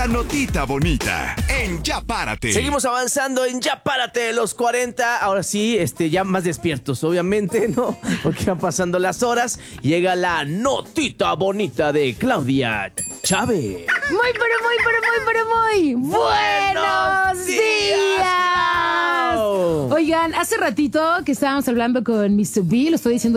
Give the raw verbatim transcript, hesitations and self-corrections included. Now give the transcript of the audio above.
la notita bonita en Ya Párate. Seguimos avanzando en Ya Párate de los cuarenta. Ahora sí, este, ya más despiertos, obviamente, ¿no? Porque van pasando las horas. Llega la notita bonita de Claudia Chávez. Muy, pero muy, pero muy, pero muy buenos días. Clau. Oigan, hace ratito que estábamos hablando con mister B, lo estoy diciendo